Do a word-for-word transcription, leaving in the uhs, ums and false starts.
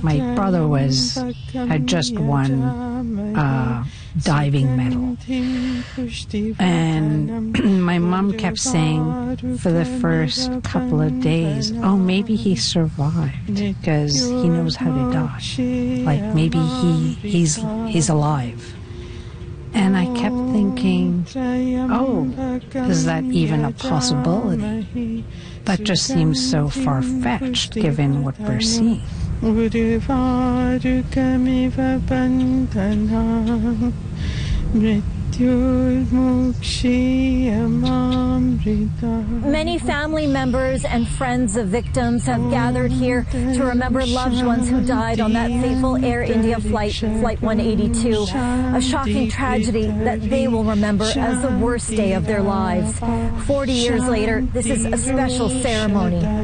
my brother was had just won uh, diving medal. And my mom kept saying for the first couple of days, oh, maybe he survived because he knows how to die. Like maybe he he's he's alive. And I kept thinking, oh, is that even a possibility? That just seems so far-fetched given what we're seeing. Many family members and friends of victims have gathered here to remember loved ones who died on that fateful Air India flight, Flight one eighty-two, a shocking tragedy that they will remember as the worst day of their lives. Forty years later, this is a special ceremony.